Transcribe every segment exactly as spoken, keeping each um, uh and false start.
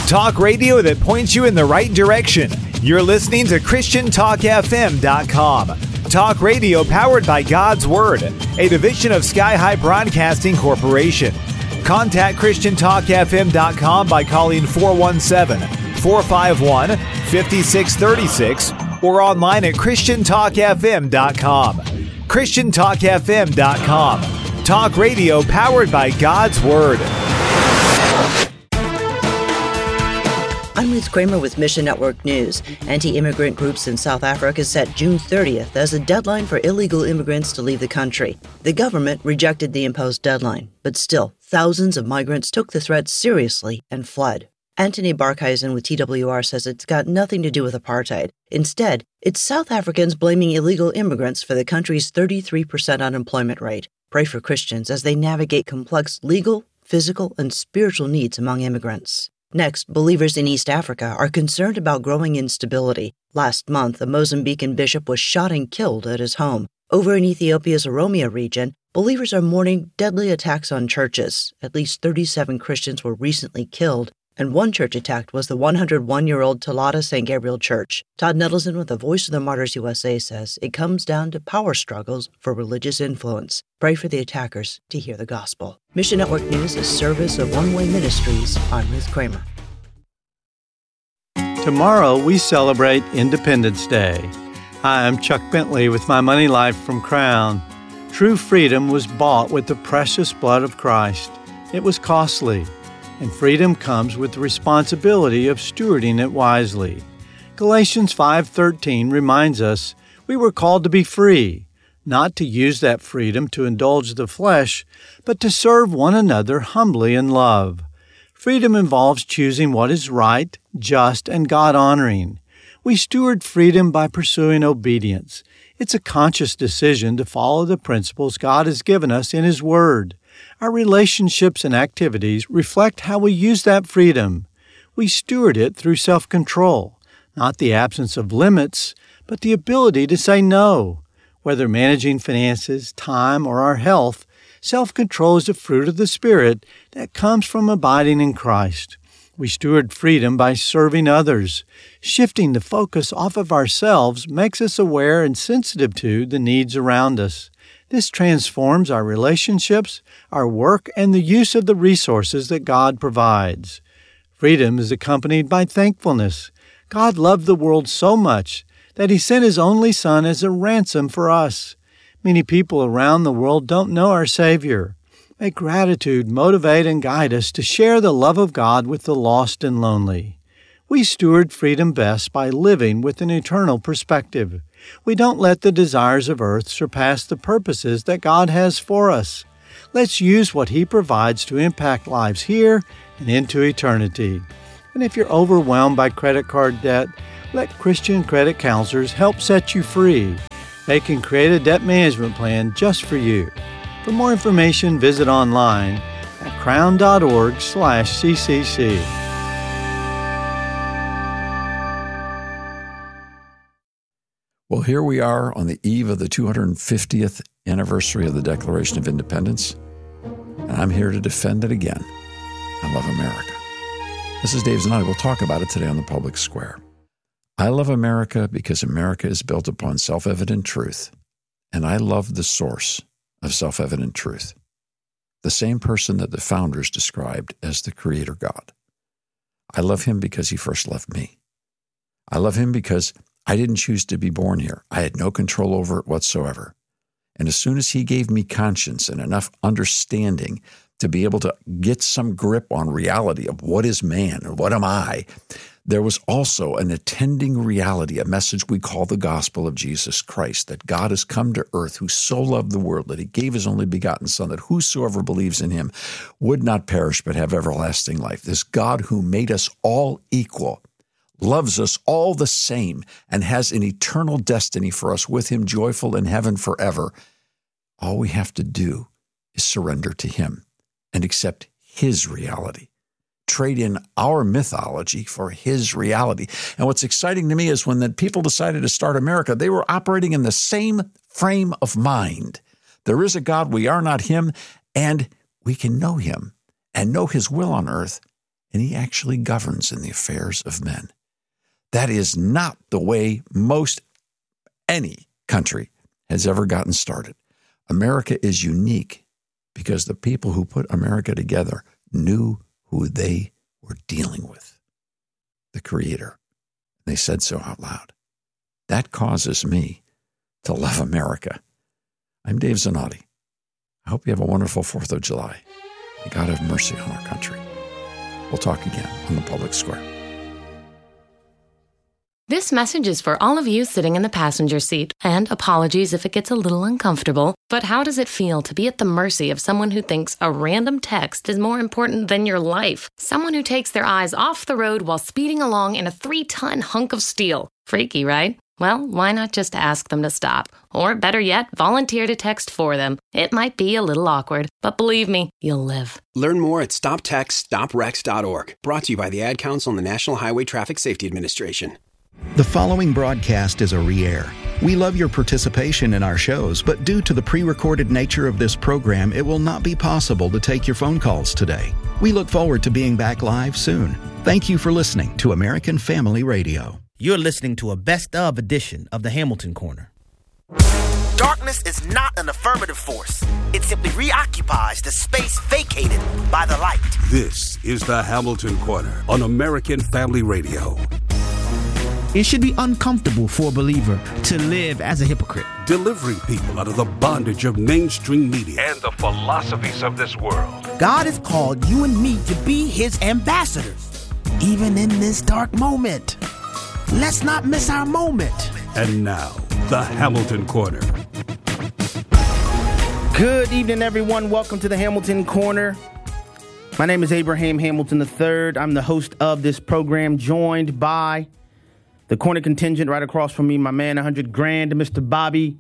Talk radio that points you in the right direction. You're listening to Christian Talk F M dot com. Talk radio powered by God's Word, a division of Sky High Broadcasting Corporation. Contact Christian Talk F M dot com by calling four one seven, four five one, five six three six or online at Christian Talk F M dot com. Christian Talk F M dot com. Talk radio powered by God's Word. I'm Ruth Kramer with Mission Network News. Anti-immigrant groups in South Africa set June thirtieth as a deadline for illegal immigrants to leave the country. The government rejected the imposed deadline, but still, thousands of migrants took the threat seriously and fled. Anthony Barkhuizen with T W R says it's got nothing to do with apartheid. Instead, it's South Africans blaming illegal immigrants for the country's thirty-three percent unemployment rate. Pray for Christians as they navigate complex legal, physical, and spiritual needs among immigrants. Next, believers in East Africa are concerned about growing instability. Last month, a Mozambican bishop was shot and killed at his home. Over in Ethiopia's Oromia region, believers are mourning deadly attacks on churches. At least thirty-seven Christians were recently killed, and one church attacked was the one hundred one-year-old Talata Saint Gabriel Church. Todd Nettleson with the Voice of the Martyrs U S A says it comes down to power struggles for religious influence. Pray for the attackers to hear the gospel. Mission Network News is service of One Way Ministries. I'm Ruth Kramer. Tomorrow we celebrate Independence Day. Hi, I'm Chuck Bentley with my Money Life from Crown. True freedom was bought with the precious blood of Christ. It was costly, and freedom comes with the responsibility of stewarding it wisely. Galatians five thirteen reminds us we were called to be free, not to use that freedom to indulge the flesh, but to serve one another humbly in love. Freedom involves choosing what is right, just, and God-honoring. We steward freedom by pursuing obedience. It's a conscious decision to follow the principles God has given us in His Word. Our relationships and activities reflect how we use that freedom. We steward it through self-control, not the absence of limits, but the ability to say no. Whether managing finances, time, or our health, self-control is a fruit of the Spirit that comes from abiding in Christ. We steward freedom by serving others. Shifting the focus off of ourselves makes us aware and sensitive to the needs around us. This transforms our relationships, our work, and the use of the resources that God provides. Freedom is accompanied by thankfulness. God loved the world so much that He sent His only Son as a ransom for us. Many people around the world don't know our Savior. May gratitude motivate and guide us to share the love of God with the lost and lonely. We steward freedom best by living with an eternal perspective. We don't let the desires of earth surpass the purposes that God has for us. Let's use what He provides to impact lives here and into eternity. And if you're overwhelmed by credit card debt, let Christian credit counselors help set you free. They can create a debt management plan just for you. For more information, visit online at crown.org slash ccc. Well, here we are on the eve of the two hundred fiftieth anniversary of the Declaration of Independence, and I'm here to defend it again. I love America. This is Dave Zanotti. We'll talk about it today on the Public Square. I love America because America is built upon self-evident truth, and I love the source of self-evident truth, the same person that the founders described as the Creator God. I love Him because He first loved me. I love Him because I didn't choose to be born here. I had no control over it whatsoever. And as soon as He gave me conscience and enough understanding to be able to get some grip on reality of what is man and what am I, there was also an attending reality, a message we call the gospel of Jesus Christ, that God has come to earth, who so loved the world that He gave His only begotten Son, that whosoever believes in Him would not perish but have everlasting life. This God who made us all equal, loves us all the same, and has an eternal destiny for us with Him, joyful in heaven forever. All we have to do is surrender to Him and accept His reality. Trade in our mythology for His reality. And what's exciting to me is when the people decided to start America, they were operating in the same frame of mind. There is a God, we are not Him, and we can know Him and know His will on earth and he actually governs in the affairs of men. That is not the way most any country has ever gotten started. America is unique because the people who put America together knew who they were dealing with, the Creator. They said so out loud. That causes me to love America. I'm Dave Zanotti. I hope you have a wonderful fourth of July. May God have mercy on our country. We'll talk again on the Public Square. This message is for all of you sitting in the passenger seat, and apologies if it gets a little uncomfortable, but how does it feel to be at the mercy of someone who thinks a random text is more important than your life? Someone who takes their eyes off the road while speeding along in a three-ton hunk of steel. Freaky, right? Well, why not just ask them to stop? Or better yet, volunteer to text for them. It might be a little awkward, but believe me, you'll live. Learn more at stop text stop wrecks dot org. Brought to you by the Ad Council and the National Highway Traffic Safety Administration. The following broadcast is a re-air. We love your participation in our shows, but due to the pre-recorded nature of this program, it will not be possible to take your phone calls today. We look forward to being back live soon. Thank you for listening to American Family Radio. You're listening to a best-of edition of the Hamilton Corner. Darkness is not an affirmative force. It simply reoccupies the space vacated by the light. This is the Hamilton Corner on American Family Radio. It should be uncomfortable for a believer to live as a hypocrite. Delivering people out of the bondage of mainstream media and the philosophies of this world. God has called you and me to be his ambassadors, even in this dark moment. Let's not miss our moment. And now, the Hamilton Corner. Good evening, everyone. Welcome to the Hamilton Corner. My name is Abraham Hamilton the third. I'm the host of this program, joined by the corner contingent right across from me, my man, one hundred grand, Mister Bobby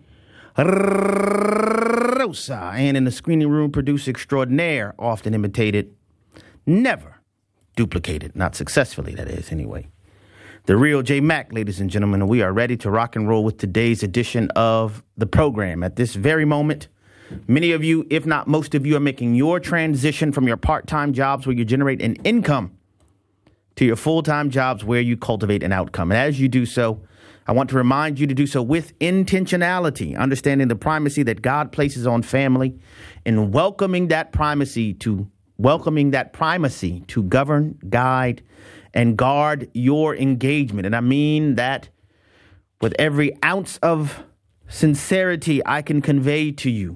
Rosa. And in the screening room, producer extraordinaire, often imitated, never duplicated. Not successfully, that is, anyway. The real J Mac, ladies and gentlemen, and we are ready to rock and roll with today's edition of the program. At this very moment, many of you, if not most of you, are making your transition from your part-time jobs where you generate an income to your full-time jobs where you cultivate an outcome. And as you do so, I want to remind you to do so with intentionality, understanding the primacy that God places on family and welcoming that primacy to welcoming that primacy to govern, guide, and guard your engagement. And I mean that with every ounce of sincerity I can convey to you,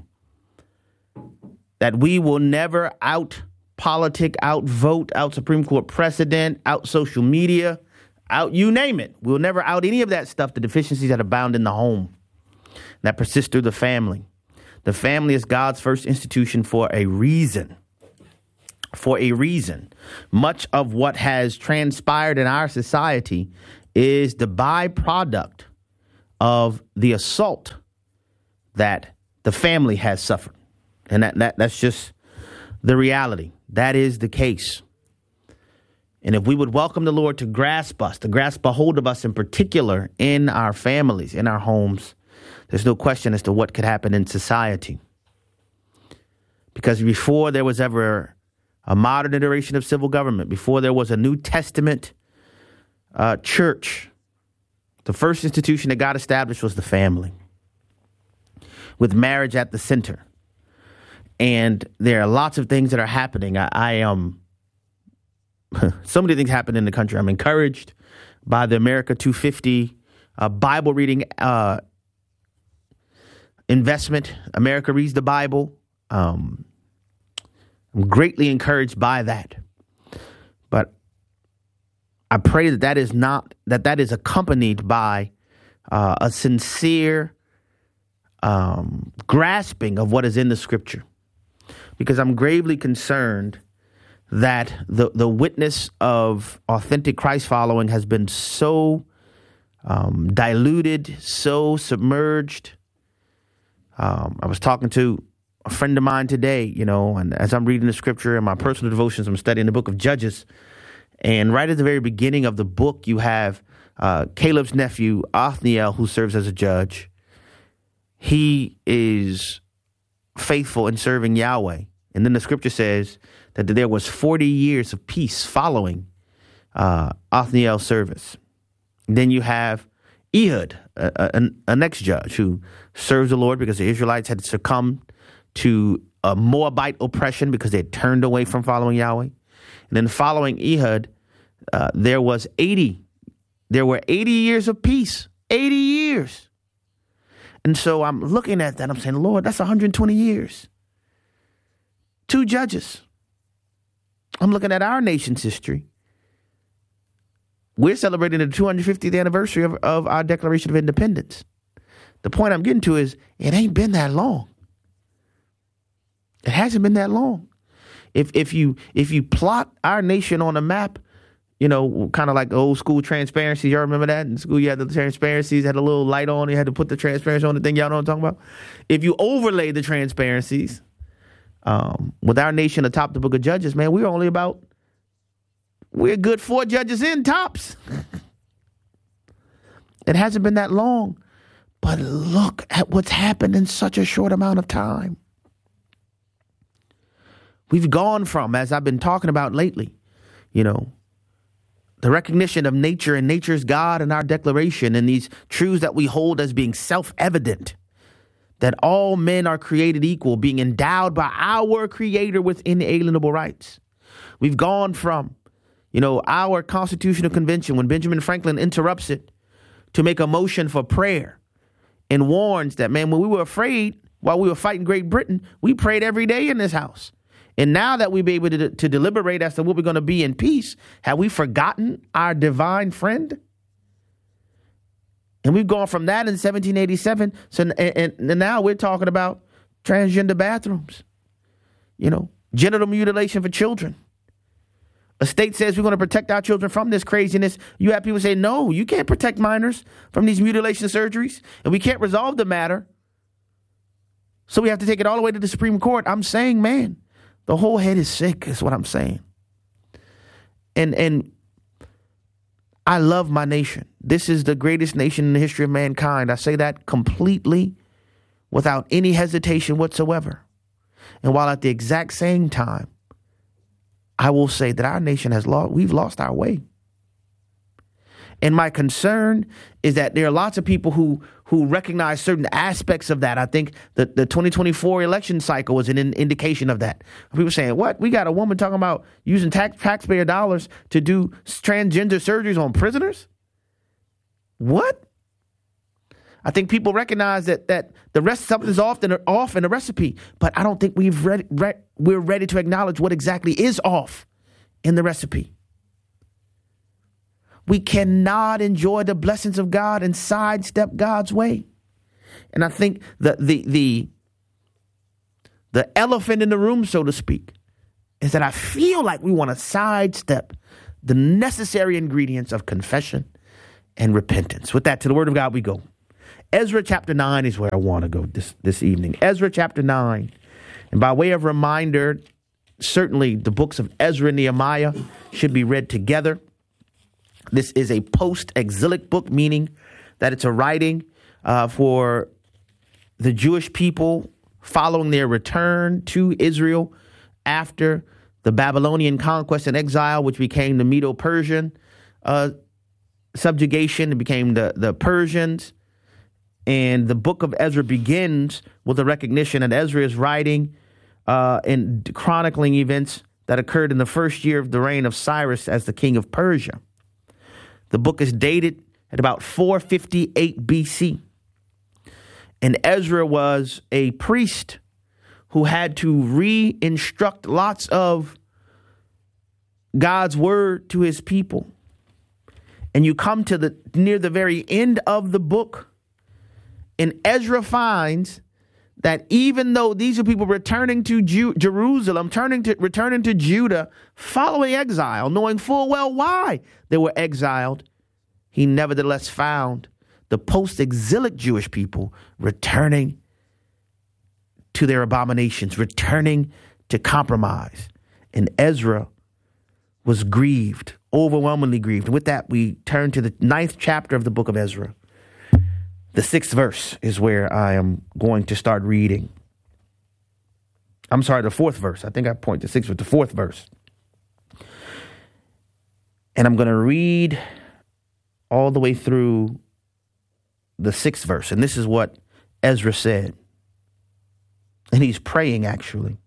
that we will never out politic, out vote, out Supreme Court precedent, out social media, out you name it. We'll never out any of that stuff, the deficiencies that abound in the home, that persist through the family. The family is God's first institution for a reason. For a reason. Much of what has transpired in our society is the byproduct of the assault that the family has suffered. And that, that that's just the reality. That is the case. And if we would welcome the Lord to grasp us, to grasp a hold of us in particular in our families, in our homes, there's no question as to what could happen in society. Because before there was ever a modern iteration of civil government, before there was a New Testament uh, church, the first institution that God established was the family, with marriage at the center. And there are lots of things that are happening. I, I um, so many things happen in the country. I'm encouraged by the America two fifty uh, Bible reading uh, investment. America Reads the Bible. Um, I'm greatly encouraged by that. But I pray that that is not, that that is accompanied by uh, a sincere um, grasping of what is in the scripture. Because I'm gravely concerned that the, the witness of authentic Christ following has been so um, diluted, so submerged. Um, I was talking to a friend of mine today, you know, and as I'm reading the scripture in my personal devotions, I'm studying the book of Judges. And right at the very beginning of the book, you have uh, Caleb's nephew, Othniel, who serves as a judge. He is faithful in serving Yahweh. And then the scripture says that there was forty years of peace following uh, Othniel's service. Then you have Ehud, a, a, a next judge who serves the Lord because the Israelites had succumbed to a Moabite oppression because they had turned away from following Yahweh. And then following Ehud, uh, there was eighty. There were eighty years of peace. eighty years. And so I'm looking at that. I'm saying, Lord, that's one hundred twenty years. Two judges. I'm looking at our nation's history. We're celebrating the two hundred fiftieth anniversary of, of our Declaration of Independence. The point I'm getting to is it ain't been that long. It hasn't been that long. If if you if you plot our nation on a map, you know, kind of like old school transparency. Y'all remember that? In school, you had the transparencies, had a little light on. You had to put the transparency on the thing. Y'all know what I'm talking about? If you overlay the transparencies um, with our nation atop the book of Judges, man, we're only about, we're a good four judges in tops. It hasn't been that long. But look at what's happened in such a short amount of time. We've gone from, as I've been talking about lately, you know, the recognition of nature and nature's God in our declaration and these truths that we hold as being self-evident, that all men are created equal, being endowed by our Creator with inalienable rights. We've gone from, you know, our Constitutional Convention, when Benjamin Franklin interrupts it to make a motion for prayer and warns that, man, when we were afraid while we were fighting Great Britain, we prayed every day in this house. And now that we be able to, to deliberate as to what we're going to be in peace, have we forgotten our divine friend? And we've gone from that in seventeen eighty-seven. So and, and now we're talking about transgender bathrooms, you know, genital mutilation for children. A state says we're going to protect our children from this craziness. You have people say, no, you can't protect minors from these mutilation surgeries, and we can't resolve the matter. So we have to take it all the way to the Supreme Court. I'm saying, man, the whole head is sick, is what I'm saying. And and I love my nation. This is the greatest nation in the history of mankind. I say that completely without any hesitation whatsoever. And while at the exact same time, I will say that our nation has lost, we've lost our way. And my concern is that there are lots of people who who recognize certain aspects of that. I think that the twenty twenty-four election cycle was an in, indication of that. People saying, what? We got a woman talking about using tax, taxpayer dollars to do transgender surgeries on prisoners? What? I think people recognize that that the rest something's off in, off in the recipe, but I don't think we've read, re, we're ready to acknowledge what exactly is off in the recipe. We cannot enjoy the blessings of God and sidestep God's way. And I think the the the the elephant in the room, so to speak, is that I feel like we want to sidestep the necessary ingredients of confession and repentance. With that, to the Word of God we go. Ezra chapter nine is where I want to go this, this evening. Ezra chapter nine. And by way of reminder, certainly the books of Ezra and Nehemiah should be read together. This is a post-exilic book, meaning that it's a writing uh, for the Jewish people following their return to Israel after the Babylonian conquest and exile, which became the Medo-Persian uh, subjugation. It became the, the Persians. And the book of Ezra begins with a recognition that Ezra is writing uh, and chronicling events that occurred in the first year of the reign of Cyrus as the king of Persia. The book is dated at about four fifty-eight B C. And Ezra was a priest who had to re-instruct lots of God's word to his people. And you come to the near the very end of the book, and Ezra finds that even though these are people returning to Ju- Jerusalem, turning to, returning to Judah, following exile, knowing full well why they were exiled, he nevertheless found the post-exilic Jewish people returning to their abominations, returning to compromise. And Ezra was grieved, overwhelmingly grieved. And with that, we turn to the ninth chapter of the book of Ezra. The sixth verse is where I am going to start reading. I'm sorry, the fourth verse. I think I point to six, but the fourth verse. And I'm going to read all the way through the sixth verse. And this is what Ezra said. And he's praying, actually.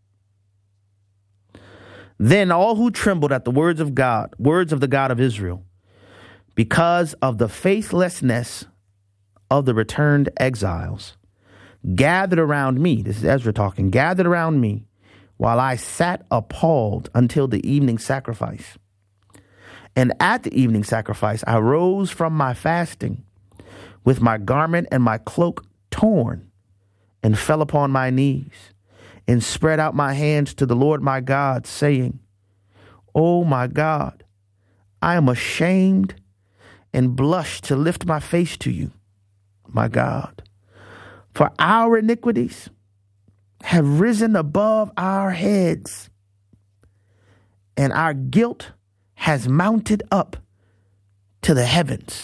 Then all who trembled at the words of God, words of the God of Israel, because of the faithlessness of the returned exiles, gathered around me, this is Ezra talking, gathered around me while I sat appalled until the evening sacrifice. And at the evening sacrifice, I rose from my fasting with my garment and my cloak torn and fell upon my knees and spread out my hands to the Lord my God, saying, "Oh my God, I am ashamed and blush to lift my face to you, my God. For our iniquities have risen above our heads, and our guilt has mounted up to the heavens."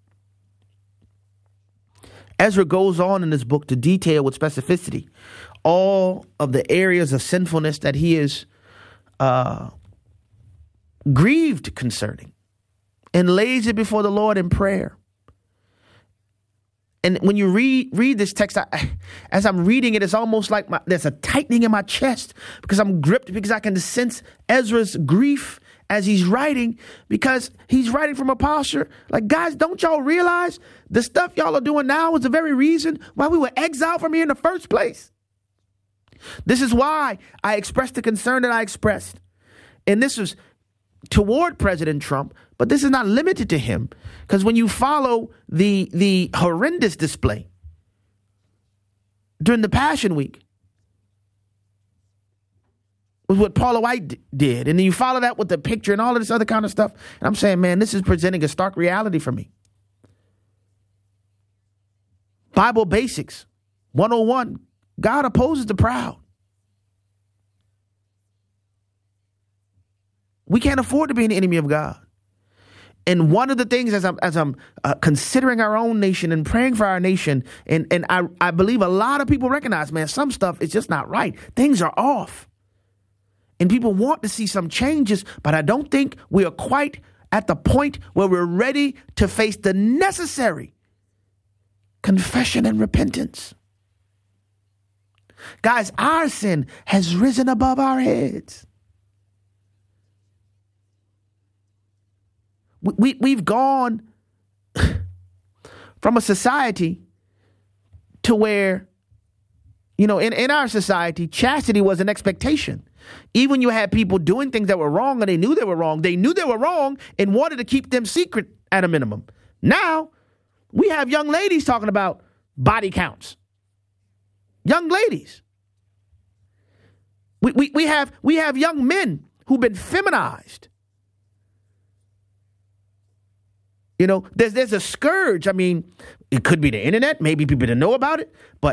Ezra goes on in this book to detail with specificity all of the areas of sinfulness that he is uh, grieved concerning, and lays it before the Lord in prayer. And when you read read this text, I, as I'm reading it, it's almost like my, there's a tightening in my chest because I'm gripped, because I can sense Ezra's grief as he's writing, because he's writing from a posture like, guys, don't y'all realize the stuff y'all are doing now is the very reason why we were exiled from here in the first place? This is why I expressed the concern that I expressed. And this was toward President Trump, but this is not limited to him, because when you follow the the horrendous display during the Passion Week with what Paula White d- did, and then you follow that with the picture and all of this other kind of stuff, and I'm saying, man, this is presenting a stark reality for me. Bible basics, one oh one, God opposes the proud. We can't afford to be an enemy of God. And one of the things, as I'm as I'm uh, considering our own nation and praying for our nation, and and I I believe a lot of people recognize, man, some stuff is just not right. Things are off, and people want to see some changes, but I don't think we are quite at the point where we're ready to face the necessary confession and repentance. Guys, our sin has risen above our heads. We, we've gone from a society to where, you know, in, in our society, chastity was an expectation. Even you had people doing things that were wrong and they knew they were wrong. They knew they were wrong and wanted to keep them secret at a minimum. Now we have young ladies talking about body counts. Young ladies. We, we, we have we have young men who've been feminized. You know, there's there's a scourge. I mean, it could be the internet. Maybe people didn't know about it. But